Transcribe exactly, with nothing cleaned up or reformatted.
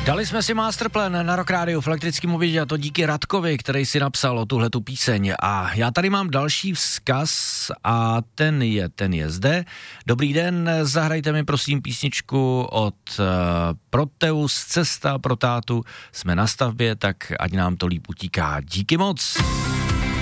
Dali jsme si Masterplan na Rock Rádiu v Elektrickém obědě, a to díky Radkovi, který si napsal o tuhletu píseň. A já tady mám další vzkaz a ten je, ten je zde. Dobrý den, zahrajte mi prosím písničku od uh, Proteus, Cesta pro tátu. Jsme na stavbě, tak ať nám to líp utíká. Díky moc.